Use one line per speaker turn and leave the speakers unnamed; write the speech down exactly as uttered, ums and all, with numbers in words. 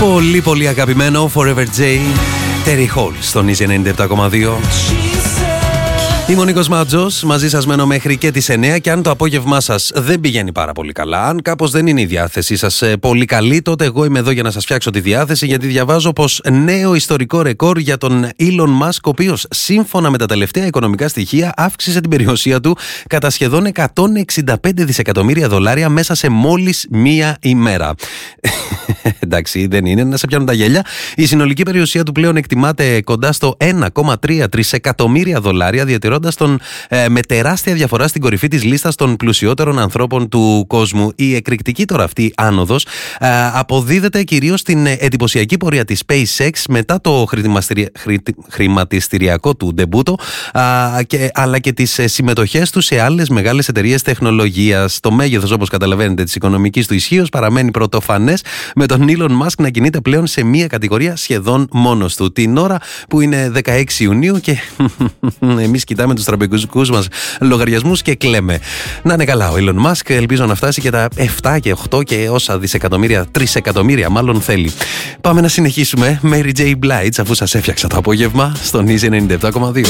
Πολύ πολύ αγαπημένο Forever J, Terry Hall στον Easy ενενήντα επτά κόμμα δύο. Είμαι ο Νίκος Μάτζος, μαζί σας μένω μέχρι και τις εννιά και αν το απόγευμά σας δεν πηγαίνει πάρα πολύ καλά, αν κάπως δεν είναι η διάθεσή σας πολύ καλή, τότε εγώ είμαι εδώ για να σας φτιάξω τη διάθεση, γιατί διαβάζω πως νέο ιστορικό ρεκόρ για τον Elon Musk, ο οποίος σύμφωνα με τα τελευταία οικονομικά στοιχεία αύξησε την περιουσία του κατά σχεδόν εκατόν εξήντα πέντε δισεκατομμύρια δολάρια μέσα σε μόλις μία ημέρα. Εντάξει, δεν είναι να σε πιάνουν τα γέλια. Η συνολική περιουσία του πλέον εκτιμάται κοντά στο ένα κόμμα τρία τρισεκατομμύρια δολάρια, διατηρώντας τον ε, με τεράστια διαφορά στην κορυφή της λίστας των πλουσιότερων ανθρώπων του κόσμου. Η εκρηκτική τώρα αυτή άνοδος ε, αποδίδεται κυρίως στην εντυπωσιακή πορεία της SpaceX μετά το χρηματιστηριακό του ντεμπούτο, ε, και, αλλά και τις συμμετοχές του σε άλλες μεγάλες εταιρείες τεχνολογίας. Το μέγεθος, όπως καταλαβαίνετε, της οικονομικής του ισχύως παραμένει πρωτοφανές, με τον Elon Musk να κινείται πλέον σε μία κατηγορία σχεδόν μόνος του. Την ώρα που είναι δεκαέξι Ιουνίου και εμείς κοιτάμε τους τραπεζικούς μας λογαριασμούς και κλαίμε. Να είναι καλά ο Elon Musk, ελπίζω να φτάσει και τα επτά και οκτώ και όσα δισεκατομμύρια, τρισεκατομμύρια μάλλον θέλει. Πάμε να συνεχίσουμε. Mary J. Blige, αφού σας έφτιαξα το απόγευμα στον Easy ενενήντα επτά κόμμα δύο.